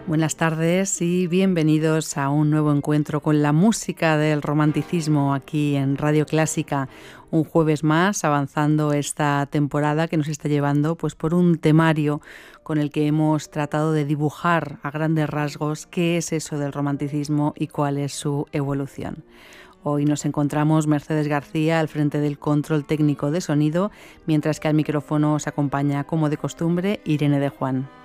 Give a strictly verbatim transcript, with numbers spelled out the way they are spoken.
Buenas tardes y bienvenidos a un nuevo encuentro con la música del romanticismo aquí en Radio Clásica. Un jueves más avanzando esta temporada que nos está llevando pues por un temario con el que hemos tratado de dibujar a grandes rasgos qué es eso del romanticismo y cuál es su evolución. Hoy nos encontramos Mercedes García al frente del control técnico de sonido, mientras que al micrófono os acompaña, como de costumbre, Irene de Juan.